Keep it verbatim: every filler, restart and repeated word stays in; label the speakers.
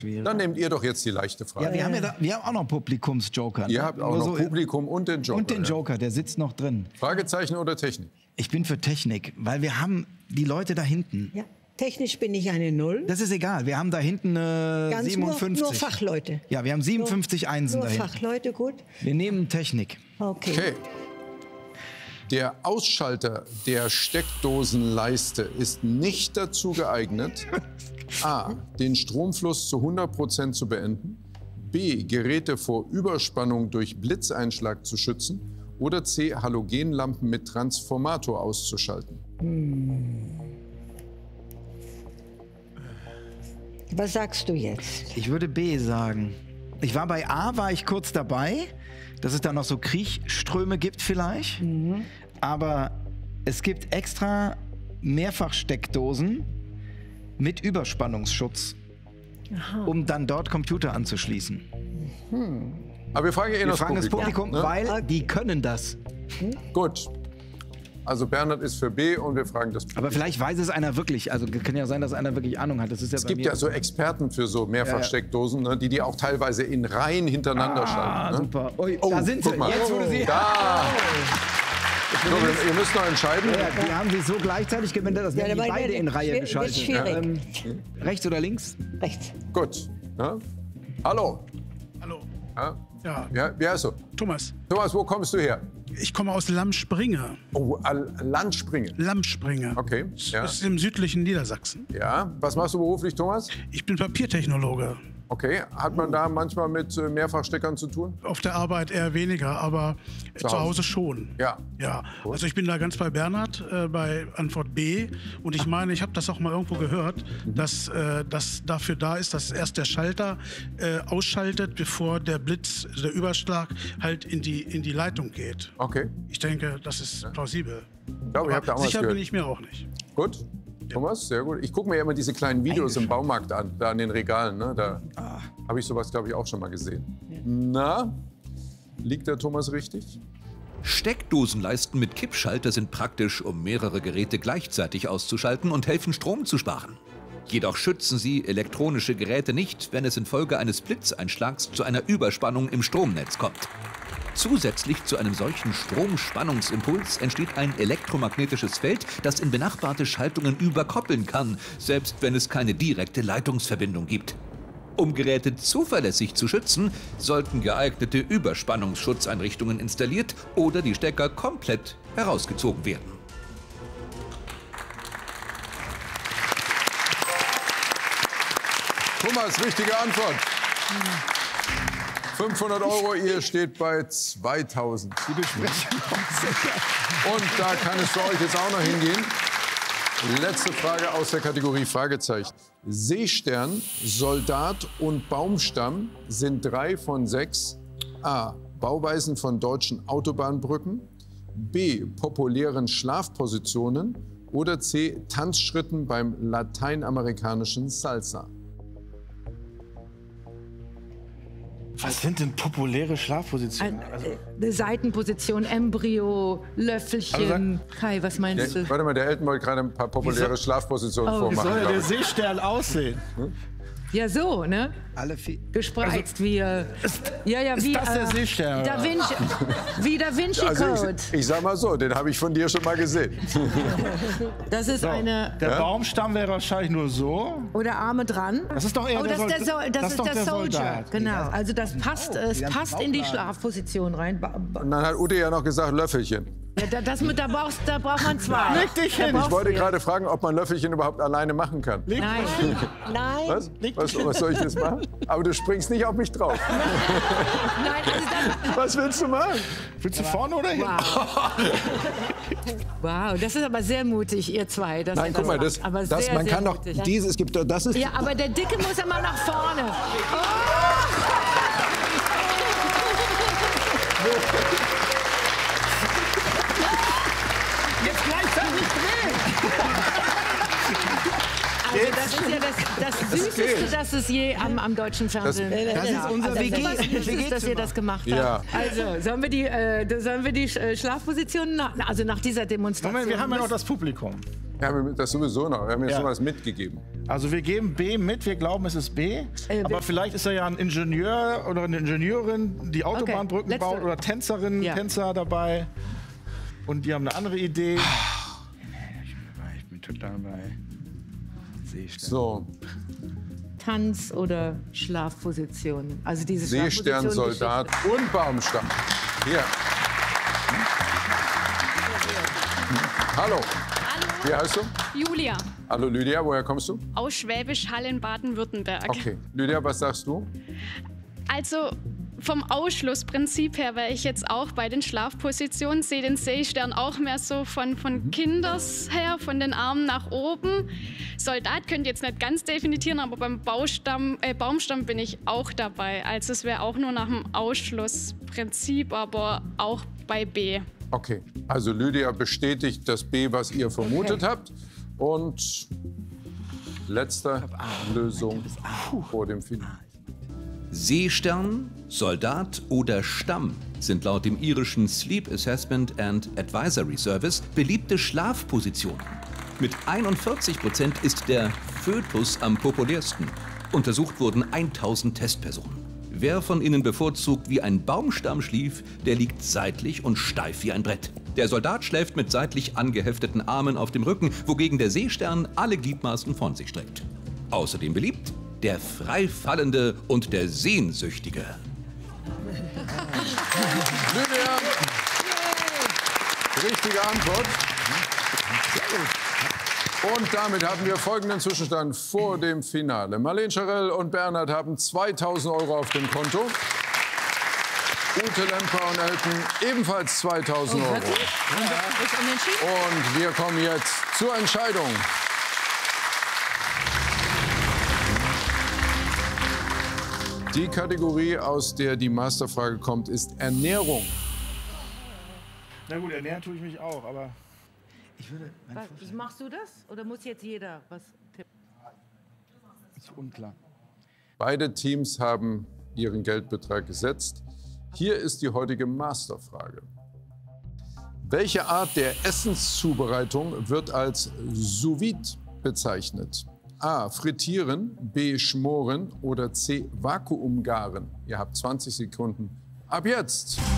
Speaker 1: Dann nehmt ihr doch jetzt die leichte Frage.
Speaker 2: Ja, wir haben ja da, wir haben auch noch Publikumsjoker.
Speaker 1: Ihr habt auch noch so Publikum und den Joker.
Speaker 2: Und den Joker, der sitzt noch drin.
Speaker 1: Fragezeichen oder Technik?
Speaker 2: Ich bin für Technik, weil wir haben die Leute da hinten.
Speaker 3: Ja. Technisch bin ich eine Null.
Speaker 2: Das ist egal. Wir haben da hinten äh,
Speaker 3: Ganz
Speaker 2: siebenundfünfzig.
Speaker 3: Nur, nur Fachleute.
Speaker 2: Ja, wir haben siebenundfünfzig
Speaker 3: nur,
Speaker 2: Einsen
Speaker 3: nur
Speaker 2: da hinten.
Speaker 3: Fachleute, gut.
Speaker 2: Wir nehmen Technik.
Speaker 3: Okay.
Speaker 1: Okay. Der Ausschalter der Steckdosenleiste ist nicht dazu geeignet, a. den Stromfluss zu hundert Prozent zu beenden, b. Geräte vor Überspannung durch Blitzeinschlag zu schützen oder c. Halogenlampen mit Transformator auszuschalten.
Speaker 3: Hm. Was sagst du jetzt?
Speaker 2: Ich würde B sagen. Ich war bei A, war ich kurz dabei, dass es da noch so Kriechströme gibt vielleicht. Mhm. Aber es gibt extra Mehrfachsteckdosen mit Überspannungsschutz, aha, um dann dort Computer anzuschließen.
Speaker 1: Mhm. Aber wir fragen ja eh
Speaker 2: wir
Speaker 1: das
Speaker 2: fragen
Speaker 1: Publikum,
Speaker 2: das Publikum,
Speaker 1: ne?
Speaker 2: weil die können das.
Speaker 1: Hm? Gut. Also Bernhard ist für B und wir fragen das Publikum.
Speaker 2: Aber vielleicht weiß es einer wirklich. Also kann ja sein, dass einer wirklich Ahnung hat. Das ist ja
Speaker 1: es
Speaker 2: bei
Speaker 1: gibt
Speaker 2: mir
Speaker 1: ja so Experten für so Mehrfachsteckdosen, ne, die die auch teilweise in Reihen hintereinander
Speaker 2: ah,
Speaker 1: schalten. Ne?
Speaker 2: Super. Ui,
Speaker 1: oh,
Speaker 2: da sind sie.
Speaker 1: Mal.
Speaker 2: Jetzt wurde sie.
Speaker 1: Da. So, ihr müsst noch entscheiden.
Speaker 2: Ja, die haben sich so gleichzeitig gewendet, dass
Speaker 3: ja,
Speaker 2: die beide in Reihe geschaltet.
Speaker 3: Ja, ähm,
Speaker 2: rechts oder links?
Speaker 3: Rechts.
Speaker 1: Gut. Ja? Hallo.
Speaker 4: Hallo.
Speaker 1: Ja?
Speaker 4: Ja.
Speaker 1: Ja, wie heißt du?
Speaker 4: Thomas.
Speaker 1: Thomas, wo kommst du her?
Speaker 4: Ich komme aus Lammspringe.
Speaker 1: Oh, Landspringe.
Speaker 4: Lammspringe.
Speaker 1: Okay. Ja.
Speaker 4: Das ist im südlichen Niedersachsen.
Speaker 1: Ja. Was machst du beruflich, Thomas?
Speaker 4: Ich bin Papiertechnologe.
Speaker 1: Okay. Hat man da manchmal mit äh, Mehrfachsteckern zu tun?
Speaker 4: Auf der Arbeit eher weniger, aber zu, zu Hause. Hause schon.
Speaker 1: Ja.
Speaker 4: Ja. Also ich bin da ganz bei Bernhard, äh, bei Antwort B. Und ich meine, ich habe das auch mal irgendwo gehört, mhm. dass äh, das dafür da ist, dass erst der Schalter äh, ausschaltet, bevor der Blitz, der Überschlag halt in die, in die Leitung geht.
Speaker 1: Okay.
Speaker 4: Ich denke, das ist ja plausibel.
Speaker 1: Ich glaube, ich habe da auch
Speaker 4: sicher
Speaker 1: was gehört.
Speaker 4: bin ich mir auch nicht.
Speaker 1: Gut. Thomas, sehr gut. Ich gucke mir ja immer diese kleinen Videos im Baumarkt an, da an den Regalen. Ne? Da ah. habe ich sowas, glaube ich, auch schon mal gesehen. Ja. Na, liegt der Thomas richtig?
Speaker 5: Steckdosenleisten mit Kippschalter sind praktisch, um mehrere Geräte gleichzeitig auszuschalten und helfen, Strom zu sparen. Jedoch schützen sie elektronische Geräte nicht, wenn es infolge eines Blitzeinschlags zu einer Überspannung im Stromnetz kommt. Zusätzlich zu einem solchen Stromspannungsimpuls entsteht ein elektromagnetisches Feld, das in benachbarte Schaltungen überkoppeln kann, selbst wenn es keine direkte Leitungsverbindung gibt. Um Geräte zuverlässig zu schützen, sollten geeignete Überspannungsschutzeinrichtungen installiert oder die Stecker komplett herausgezogen werden.
Speaker 1: Thomas, richtige Antwort. fünfhundert Euro, ihr steht bei zweitausend.
Speaker 2: Die Besprechung.
Speaker 1: Und da kann es für euch jetzt auch noch hingehen. Letzte Frage aus der Kategorie Fragezeichen. Seestern, Soldat und Baumstamm sind drei von sechs A. Bauweisen von deutschen Autobahnbrücken, B. populären Schlafpositionen oder C. Tanzschritten beim lateinamerikanischen Salsa.
Speaker 6: Was sind denn populäre Schlafpositionen?
Speaker 7: Ein,
Speaker 6: Also,
Speaker 7: äh, Seitenposition, Embryo, Löffelchen.
Speaker 6: Also,
Speaker 7: Kai, was meinst
Speaker 1: Der,
Speaker 7: du?
Speaker 1: warte mal, der Elton wollte gerade ein paar populäre Schlafpositionen
Speaker 7: Oh,
Speaker 6: wie
Speaker 1: vormachen.
Speaker 6: soll ja
Speaker 1: glaub
Speaker 6: der
Speaker 1: ich.
Speaker 6: Seestern aussehen?
Speaker 7: Ja, so, ne?
Speaker 2: Alle vier.
Speaker 7: Gespreizt wie... Äh, ja, ja,
Speaker 6: ist
Speaker 7: wie...
Speaker 6: das der
Speaker 7: äh,
Speaker 6: Seestern,
Speaker 7: Da
Speaker 6: oder?
Speaker 7: Vinci, wie Da Vinci
Speaker 1: Also
Speaker 7: Code.
Speaker 1: ich, ich sag mal so, den habe ich von dir schon mal gesehen.
Speaker 7: Das ist eine...
Speaker 6: Der Baumstamm wäre wahrscheinlich nur so.
Speaker 7: Oder Arme dran.
Speaker 6: Das ist doch eher
Speaker 7: oh,
Speaker 6: der
Speaker 7: das, ist der,
Speaker 6: Soldat-
Speaker 7: Sol das,
Speaker 6: das ist
Speaker 7: ist
Speaker 6: doch
Speaker 7: der
Speaker 6: der
Speaker 7: Soldier.
Speaker 6: Soldat.
Speaker 7: Genau. Also das passt, es
Speaker 2: ganzen
Speaker 7: passt in die
Speaker 2: Bauchladen.
Speaker 7: Schlafposition rein. Ba- ba-
Speaker 1: Und dann hat Ute ja noch gesagt, Löffelchen.
Speaker 7: Ja, da, das mit, da, brauchst, da braucht man zwei.
Speaker 6: Leg dich
Speaker 7: Da
Speaker 6: hin.
Speaker 7: brauchst
Speaker 1: Ich wollte
Speaker 7: du-
Speaker 1: gerade fragen, ob man Löffelchen überhaupt alleine machen kann.
Speaker 6: Leg
Speaker 7: Nein.
Speaker 3: Nein.
Speaker 1: Was? Was, was soll ich jetzt machen? Aber du springst nicht auf mich drauf.
Speaker 7: Nein, also das,
Speaker 1: Was willst du machen?
Speaker 6: Willst du vorne oder hinten?
Speaker 7: wow. Wow, das ist aber sehr mutig, ihr zwei. Dass
Speaker 1: Nein,
Speaker 7: ihr
Speaker 1: guck mal, das,
Speaker 7: macht. Aber
Speaker 1: das,
Speaker 7: sehr,
Speaker 1: man
Speaker 7: sehr
Speaker 1: kann doch
Speaker 7: mutig.
Speaker 1: dieses, es gibt doch, das ist,
Speaker 7: Ja, aber der Dicke muss immer nach vorne.
Speaker 6: Jetzt gleichzeitig drehen!
Speaker 7: Also das ist ja das, das Süßeste, das es je am, am deutschen Fernsehen
Speaker 2: das ist
Speaker 7: gab.
Speaker 2: unser
Speaker 7: also
Speaker 2: W G
Speaker 7: das ist Süßes, dass ihr das gemacht habt.
Speaker 1: Ja.
Speaker 7: Also, sollen wir die, äh, sollen wir die äh, Schlafpositionen, nach, also nach dieser Demonstration...
Speaker 6: Moment, wir haben ja noch das Publikum.
Speaker 1: Ja, das sowieso noch. Wir haben jetzt
Speaker 6: Ja.
Speaker 1: schon was mitgegeben.
Speaker 6: Also wir geben B mit, wir glauben, es ist B.
Speaker 7: Äh,
Speaker 6: aber
Speaker 7: wir-
Speaker 6: vielleicht ist er ja ein Ingenieur oder eine Ingenieurin, die Autobahnbrücken
Speaker 7: letzte-
Speaker 6: baut oder Tänzerin,
Speaker 7: Ja.
Speaker 6: Tänzer dabei. Und die haben eine andere Idee.
Speaker 2: Ich bin total bei Seestern.
Speaker 1: So,
Speaker 7: Tanz- oder Schlafposition. Also diese
Speaker 1: Seestern,
Speaker 7: Schlafposition-
Speaker 1: Soldat und Baumstamm. Hier. Hallo. Wie heißt du?
Speaker 8: Julia,
Speaker 1: Hallo Lydia, woher kommst du?
Speaker 8: aus Schwäbisch Hall in Baden-Württemberg.
Speaker 1: Okay. Lydia, was sagst du?
Speaker 8: Also vom Ausschlussprinzip her wäre ich jetzt auch bei den Schlafpositionen, sehe den Seestern auch mehr so von, von Kinders her, von den Armen nach oben. Soldat könnte jetzt nicht ganz definieren, aber beim Baustamm, äh, Baumstamm bin ich auch dabei. Also es wäre auch nur nach dem Ausschlussprinzip, aber auch bei B.
Speaker 1: Okay, also Lydia bestätigt das B, was ihr vermutet habt. Und letzte Lösung vor dem Finale.
Speaker 5: Seestern, Soldat oder Stamm sind laut dem irischen Sleep Assessment and Advisory Service beliebte Schlafpositionen. Mit einundvierzig Prozent ist der Fötus am populärsten. Untersucht wurden tausend Testpersonen. Wer von ihnen bevorzugt, wie ein Baumstamm schlief, der liegt seitlich und steif wie ein Brett. Der Soldat schläft mit seitlich angehefteten Armen auf dem Rücken, wogegen der Seestern alle Gliedmaßen von sich streckt. Außerdem beliebt der Freifallende und der Sehnsüchtige.
Speaker 1: Lydia, richtige Antwort. Und damit haben wir folgenden Zwischenstand vor dem Finale. Marlene Scharell und Bernhard haben zweitausend Euro auf dem Konto. Ute Lemper und Elton ebenfalls zweitausend Euro.
Speaker 7: Ist unentschieden?
Speaker 1: Und wir kommen jetzt zur Entscheidung. Die Kategorie, aus der die Masterfrage kommt, ist Ernährung.
Speaker 6: Na gut, ernähren tue ich mich auch, aber
Speaker 2: Ich würde, mein
Speaker 7: Was,
Speaker 2: Vorschlag
Speaker 7: machst du das? Oder muss jetzt jeder was tippen?
Speaker 6: ist unklar.
Speaker 1: Beide Teams haben ihren Geldbetrag gesetzt. Hier ist die heutige Masterfrage. Welche Art der Essenszubereitung wird als Sous Vide bezeichnet? A. Frittieren, B. Schmoren oder C. Vakuumgaren? Ihr habt zwanzig Sekunden. Ab jetzt!